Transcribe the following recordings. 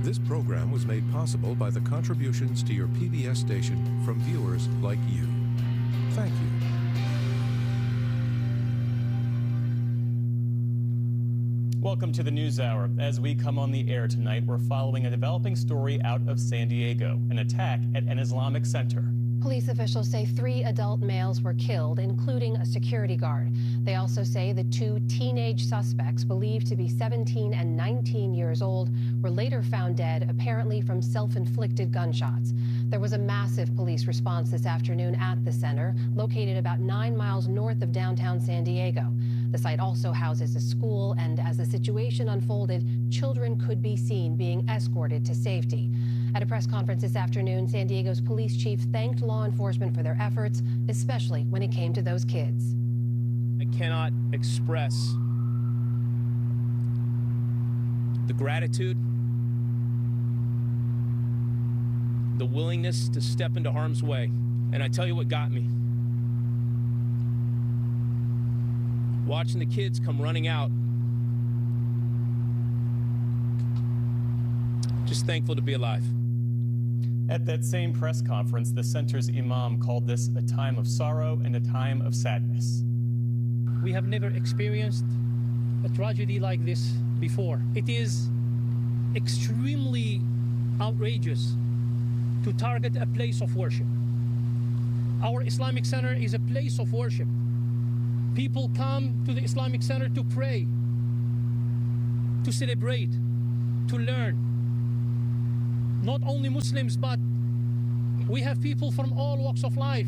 This program was made possible by the contributions to your PBS station from viewers like you. Thank you. Welcome to the NewsHour. As we come on the air tonight, we're following a developing story out of San Diego, an attack at an Islamic center. Police officials say 3 adult males were killed, including a security guard. They also say the 2 teenage suspects, believed to be 17 and 19 years old, were later found dead, apparently from self-inflicted gunshots. There was a massive police response this afternoon at the center, located about 9 miles north of downtown San Diego. The site also houses a school, and as the situation unfolded, children could be seen being escorted to safety. At a press conference this afternoon, San Diego's police chief thanked law enforcement for their efforts, especially when it came to those kids. I cannot express the gratitude, the willingness to step into harm's way. And I tell you what got me. Watching the kids come running out. Just thankful to be alive. At that same press conference, the center's imam called this a time of sorrow and a time of sadness. We have never experienced a tragedy like this before. It is extremely outrageous to target a place of worship. Our Islamic Center is a place of worship. People come to the Islamic Center to pray, to celebrate, to learn. Not only Muslims, but we have people from all walks of life.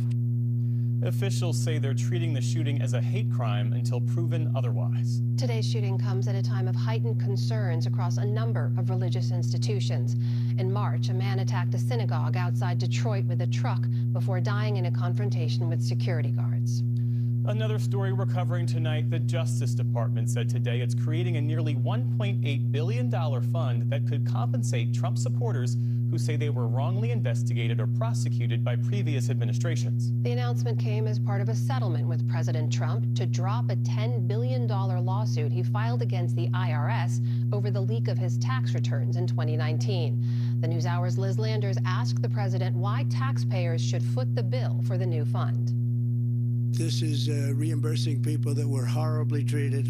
Officials say they're treating the shooting as a hate crime until proven otherwise. Today's shooting comes at a time of heightened concerns across a number of religious institutions. In March, a man attacked a synagogue outside Detroit with a truck before dying in a confrontation with security guards. Another story we're covering tonight, the Justice Department said today it's creating a nearly $1.8 billion fund that could compensate Trump supporters who say they were wrongly investigated or prosecuted by previous administrations. The announcement came as part of a settlement with President Trump to drop a $10 billion lawsuit he filed against the IRS over the leak of his tax returns in 2019. The NewsHour's Liz Landers asked the president why taxpayers should foot the bill for the new fund. This is reimbursing people that were horribly treated.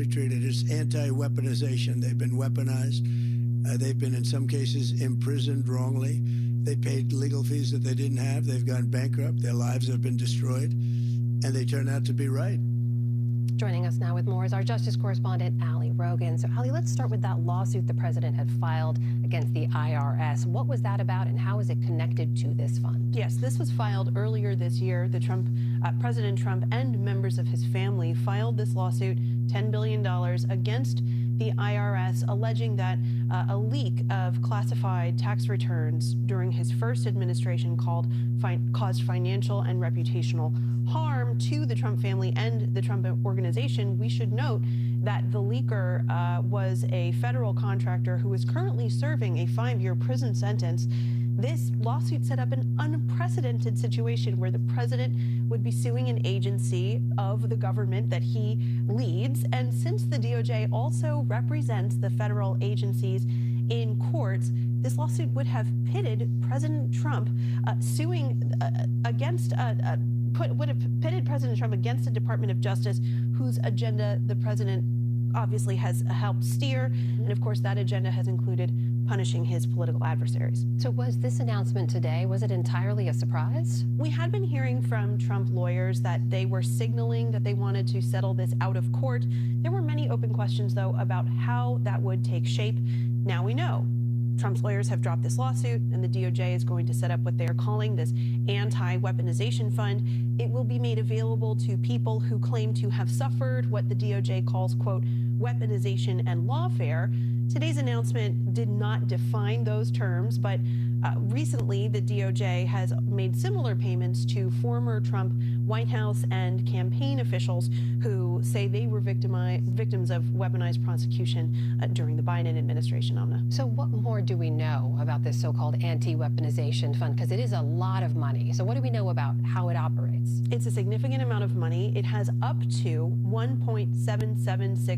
It's anti-weaponization. They've been weaponized. They've been, in some cases, imprisoned wrongly. They paid legal fees that they didn't have. They've gone bankrupt. Their lives have been destroyed. And they turn out to be right. Joining us now with more is our justice correspondent, Ali Rogan. So, Ali, let's start with that lawsuit the president had filed against the IRS. What was that about, and how is it connected to this fund? Yes, this was filed earlier this year. President Trump and members of his family filed this lawsuit, $10 billion, against the IRS, alleging that a leak of classified tax returns during his first administration caused financial and reputational harm to the Trump family and the Trump organization. We should note that the leaker was a federal contractor who is currently serving a 5-year prison sentence. This lawsuit set up an unprecedented situation where the president would be suing an agency of the government that he leads. And since the DOJ also represents the federal agencies in courts, this lawsuit would have pitted President Trump would have pitted President Trump against the Department of Justice, whose agenda the president obviously has helped steer. And of course, that agenda has included punishing his political adversaries. So was this announcement today, was it entirely a surprise? We had been hearing from Trump lawyers that they were signaling that they wanted to settle this out of court. There were many open questions, though, about how that would take shape. Now we know. Trump's lawyers have dropped this lawsuit, and the DOJ is going to set up what they are calling this anti-weaponization fund. It will be made available to people who claim to have suffered what the DOJ calls, quote, weaponization and lawfare. Today's announcement did not define those terms, but recently the DOJ has made similar payments to former Trump White House and campaign officials who say they were victims of weaponized prosecution during the Biden administration, Amna. So what more do we know about this so-called anti-weaponization fund? Because it is a lot of money. So what do we know about how it operates? It's a significant amount of money. It has up to $1.776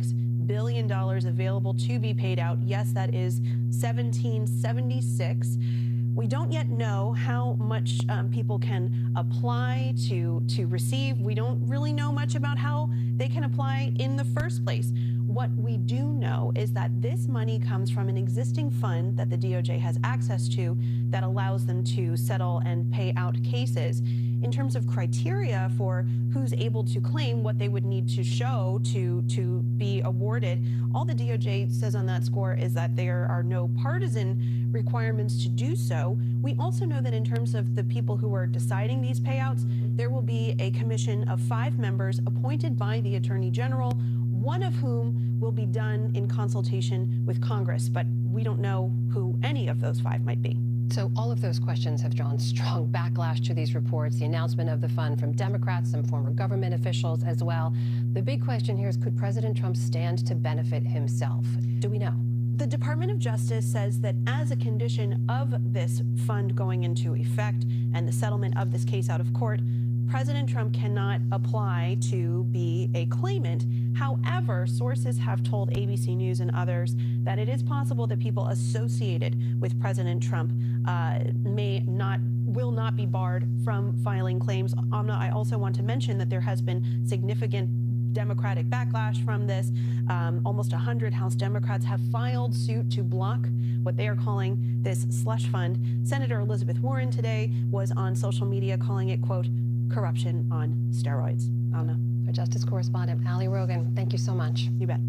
billion available to be paid out. Yes, that is 1776. We don't yet know how much people can apply to receive. We don't really know much about how they can apply in the first place. What we do know is that this money comes from an existing fund that the DOJ has access to that allows them to settle and pay out cases. In terms of criteria for who's able to claim, what they would need to show to be awarded, all the DOJ says on that score is that there are no partisan requirements to do so. We also know that in terms of the people who are deciding these payouts, there will be a commission of 5 members appointed by the Attorney General, one of whom will be done in consultation with Congress, but we don't know who any of those 5 might be. So all of those questions have drawn strong backlash to these reports, the announcement of the fund from Democrats, some former government officials as well. The big question here is, could President Trump stand to benefit himself? Do we know? The Department of Justice says that as a condition of this fund going into effect and the settlement of this case out of court, President Trump cannot apply to be a claimant. However, sources have told ABC News and others that it is possible that people associated with President Trump will not be barred from filing claims. Amna, I also want to mention that there has been significant Democratic backlash from this. Almost 100 House Democrats have filed suit to block what they are calling this slush fund. Senator Elizabeth Warren today was on social media calling it, quote, corruption on steroids. Amna. Our Justice correspondent, Ali Rogan, thank you so much. You bet.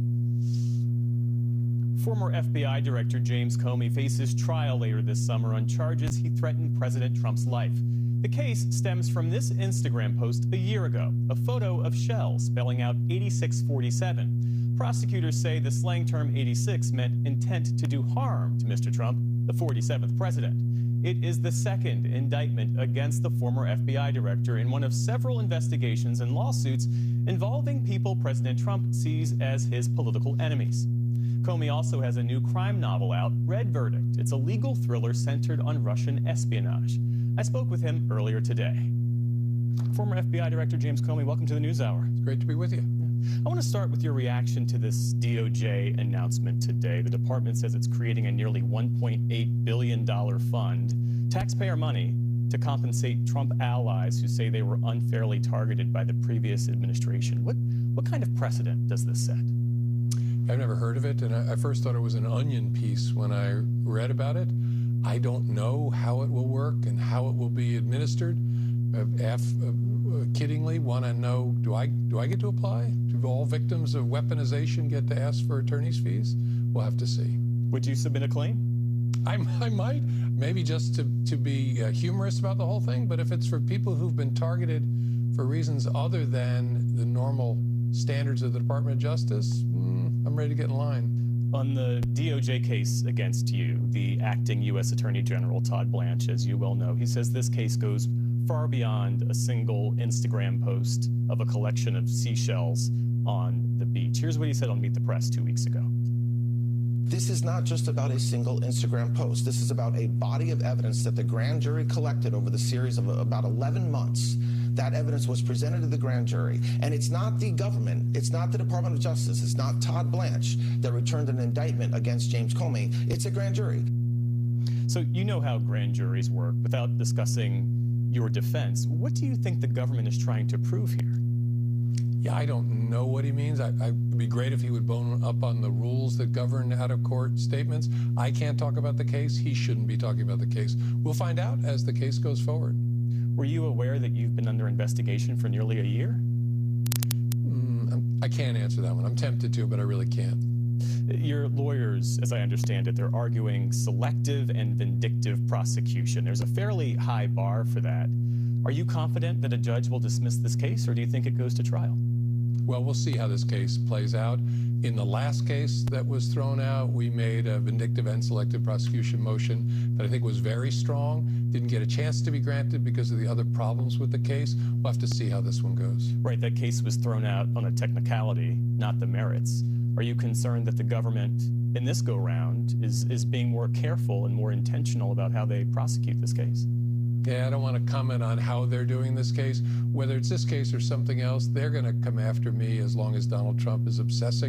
Former FBI Director James Comey faces trial later this summer on charges he threatened President Trump's life. The case stems from this Instagram post a year ago, a photo of shells spelling out 8647. Prosecutors say the slang term 86 meant intent to do harm to Mr. Trump, the 47th president. It is the second indictment against the former FBI director in one of several investigations and lawsuits involving people President Trump sees as his political enemies. Comey also has a new crime novel out, Red Verdict. It's a legal thriller centered on Russian espionage. I spoke with him earlier today. Former FBI Director James Comey, welcome to the NewsHour. It's great to be with you. I want to start with your reaction to this DOJ announcement today. The department says it's creating a nearly $1.8 billion fund, taxpayer money, to compensate Trump allies who say they were unfairly targeted by the previous administration. What kind of precedent does this set? I've never heard of it, and I first thought it was an Onion piece when I read about it. I don't know how it will work and how it will be administered. Kiddingly, want to know, do I get to apply? Do all victims of weaponization get to ask for attorney's fees? We'll have to see. Would you submit a claim? I might, maybe just to be humorous about the whole thing, but if it's for people who've been targeted for reasons other than the normal standards of the Department of Justice, I'm ready to get in line. On the DOJ case against you, the acting U.S. Attorney General Todd Blanche, as you well know, he says this case goes far beyond a single Instagram post of a collection of seashells on the beach. Here's what he said on Meet the Press 2 weeks ago. This is not just about a single Instagram post. This is about a body of evidence that the grand jury collected over the series of about 11 months. That evidence was presented to the grand jury. And it's not the government, it's not the Department of Justice, it's not Todd Blanche that returned an indictment against James Comey. It's a grand jury. So you know how grand juries work. Without discussing your defense, what do you think the government is trying to prove here? Yeah, I don't know what he means. It'd be great if he would bone up on the rules that govern out-of-court statements. I can't talk about the case. He shouldn't be talking about the case. We'll find out as the case goes forward. Were you aware that you've been under investigation for nearly a year? I can't answer that one. I'm tempted to, but I really can't. Your lawyers, as I understand it, they're arguing selective and vindictive prosecution. There's a fairly high bar for that. Are you confident that a judge will dismiss this case, or do you think it goes to trial? Well, we'll see how this case plays out. In the last case that was thrown out, we made a vindictive and selective prosecution motion that I think was very strong. Didn't get a chance to be granted because of the other problems with the case. We'll have to see how this one goes. Right, that case was thrown out on a technicality, not the merits. Are you concerned that the government in this go-round is being more careful and more intentional about how they prosecute this case? Yeah, I don't want to comment on how they're doing this case. Whether it's this case or something else, they're going to come after me as long as Donald Trump is obsessing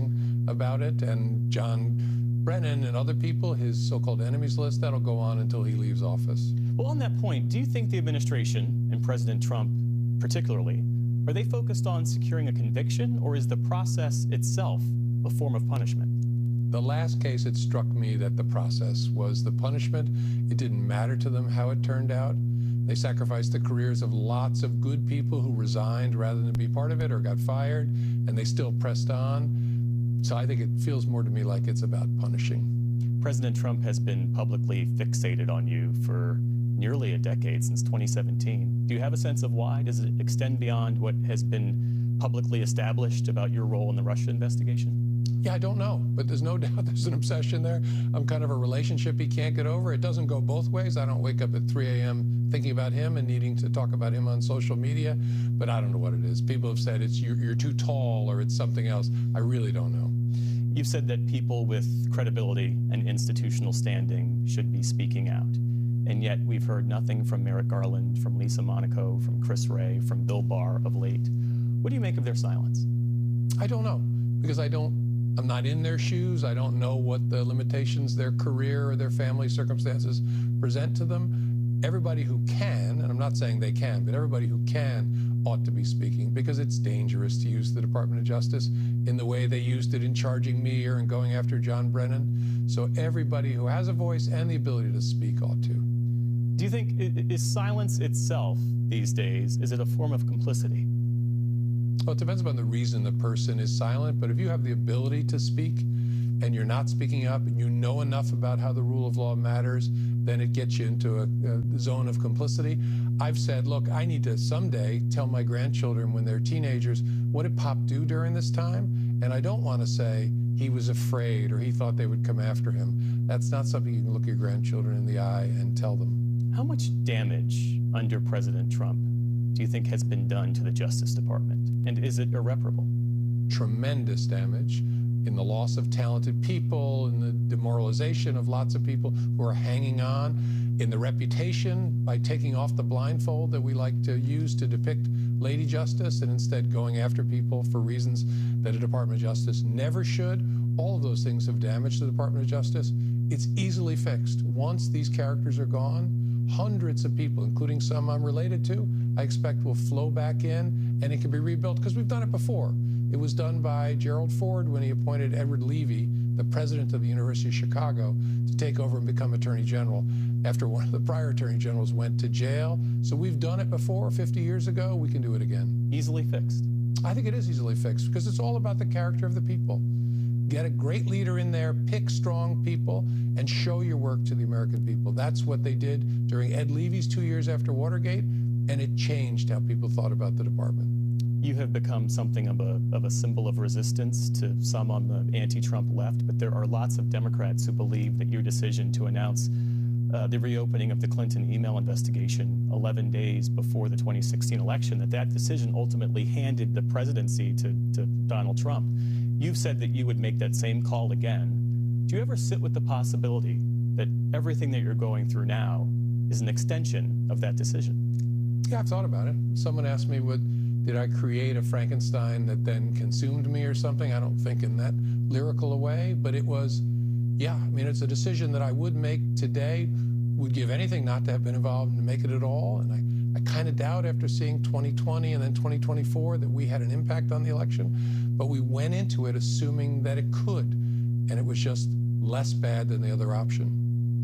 about it. And John Brennan and other people, his so-called enemies list, that'll go on until he leaves office. Well, on that point, do you think the administration and President Trump particularly, are they focused on securing a conviction, or is the process itself a form of punishment? The last case, it struck me that the process was the punishment. It didn't matter to them how it turned out. They sacrificed the careers of lots of good people who resigned rather than be part of it or got fired, and they still pressed on. So I think it feels more to me like it's about punishing. President Trump has been publicly fixated on you for nearly a decade, since 2017. Do you have a sense of why? Does it extend beyond what has been publicly established about your role in the Russia investigation? Yeah, I don't know, but there's no doubt there's an obsession there. I'm kind of a relationship he can't get over. It doesn't go both ways. I don't wake up at 3 a.m. thinking about him and needing to talk about him on social media, but I don't know what it is. People have said it's you're too tall or it's something else. I really don't know. You've said that people with credibility and institutional standing should be speaking out. And yet we've heard nothing from Merrick Garland, from Lisa Monaco, from Chris Wray, from Bill Barr of late. What do you make of their silence? I don't know, because I'm not in their shoes. I don't know what the limitations their career or their family circumstances present to them. Everybody who can, and I'm not saying they can, but everybody who can ought to be speaking, because it's dangerous to use the Department of Justice in the way they used it in charging me or in going after John Brennan. So everybody who has a voice and the ability to speak ought to. Do you think, is silence itself these days, is it a form of complicity? Well, it depends upon the reason the person is silent, but if you have the ability to speak and you're not speaking up and you know enough about how the rule of law matters, then it gets you into a zone of complicity. I've said, look, I need to someday tell my grandchildren when they're teenagers, what did Pop do during this time? And I don't want to say he was afraid or he thought they would come after him. That's not something you can look your grandchildren in the eye and tell them. How much damage under President Trump do you think has been done to the Justice Department? And is it irreparable? Tremendous damage in the loss of talented people, in the demoralization of lots of people who are hanging on, in the reputation by taking off the blindfold that we like to use to depict Lady Justice and instead going after people for reasons that a Department of Justice never should. All of those things have damaged the Department of Justice. It's easily fixed. Once these characters are gone, hundreds of people, including some I'm related to, I expect will flow back in and it can be rebuilt, because we've done it before. It was done by Gerald Ford when he appointed Edward Levy, the president of the University of Chicago, to take over and become Attorney General after one of the prior Attorney Generals went to jail. So we've done it before 50 years ago. We can do it again. Easily fixed? I think it is easily fixed, because it's all about the character of the people. Get a great leader in there, pick strong people, and show your work to the American people. That's what they did during Ed Levy's 2 years after Watergate, and it changed how people thought about the department. You have become something of a symbol of resistance to some on the anti-Trump left, but there are lots of Democrats who believe that your decision to announce the reopening of the Clinton email investigation 11 days before the 2016 election, that decision ultimately handed the presidency to Donald Trump. You've said that you would make that same call again. Do you ever sit with the possibility that everything that you're going through now is an extension of that decision? Yeah, I've thought about it. Someone asked me, did I create a Frankenstein that then consumed me or something? I don't think in that lyrical a way, but it was, yeah, I mean, it's a decision that I would make today, would give anything not to have been involved and to make it at all. And I kind of doubt after seeing 2020 and then 2024 that we had an impact on the election, but we went into it assuming that it could, and it was just less bad than the other option.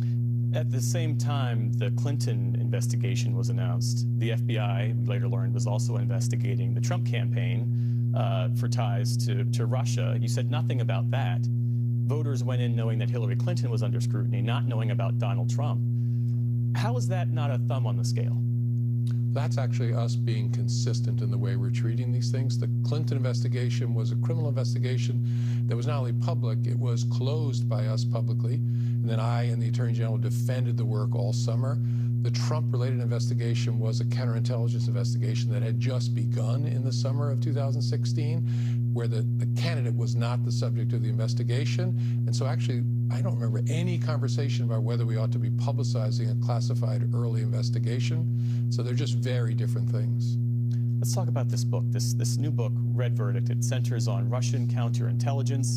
At the same time the Clinton investigation was announced, the FBI, we later learned, was also investigating the Trump campaign for ties to Russia. You said nothing about that. Voters went in knowing that Hillary Clinton was under scrutiny, not knowing about Donald Trump. How is that not a thumb on the scale? That's actually us being consistent in the way we're treating these things. The Clinton investigation was a criminal investigation that was not only public, it was closed by us publicly. And then I and the Attorney General defended the work all summer. The Trump-related investigation was a counterintelligence investigation that had just begun in the summer of 2016, where the candidate was not the subject of the investigation. And so actually, I don't remember any conversation about whether we ought to be publicizing a classified early investigation. So they're just very different things. Let's talk about this book, this new book, Red Verdict. It centers on Russian counterintelligence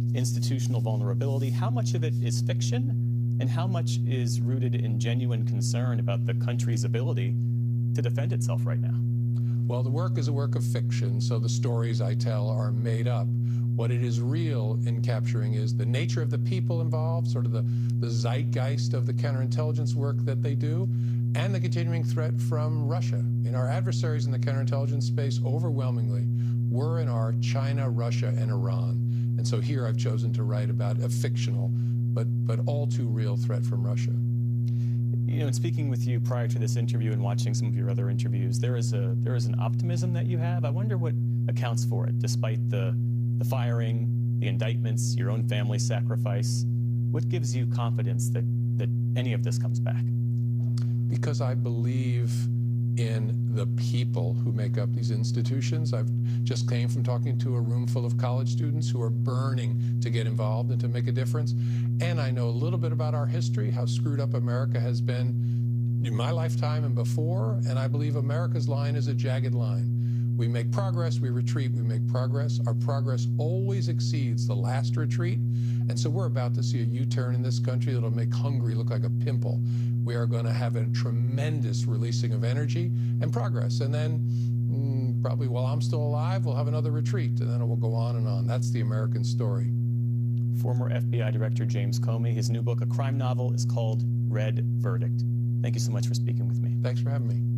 institutional vulnerability. How much of it is fiction, and how much is rooted in genuine concern about the country's ability to defend itself right now? Well, the work is a work of fiction, so the stories I tell are made up. What it is real in capturing is the nature of the people involved, sort of the zeitgeist of the counterintelligence work that they do, and the continuing threat from Russia. Our adversaries in the counterintelligence space overwhelmingly were and are China, Russia, and Iran. And so here I've chosen to write about a fictional, but all too real threat from Russia. In speaking with you prior to this interview and watching some of your other interviews, there is an optimism that you have. I wonder what accounts for it, despite the firing, the indictments, your own family sacrifice. What gives you confidence that any of this comes back? Because I believe in the people who make up these institutions. I've just came from talking to a room full of college students who are burning to get involved and to make a difference. And I know a little bit about our history, how screwed up America has been in my lifetime and before, and I believe America's line is a jagged line. We make progress, we retreat, we make progress. Our progress always exceeds the last retreat. And so we're about to see a U-turn in this country that'll make Hungary look like a pimple. We are going to have a tremendous releasing of energy and progress. And then probably while I'm still alive, we'll have another retreat, and then it will go on and on. That's the American story. Former FBI Director James Comey, his new book, a crime novel, is called Red Verdict. Thank you so much for speaking with me. Thanks for having me.